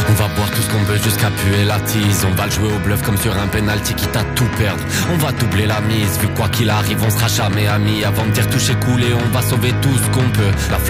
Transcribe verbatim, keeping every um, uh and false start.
On va boire tout ce qu'on veut jusqu'à puer la tise. On va le jouer au bluff comme sur un penalty quitte à tout perdre. On va doubler la mise, vu quoi qu'il arrive on sera jamais amis. Avant de dire toucher coulé, on va sauver tout ce qu'on peut. La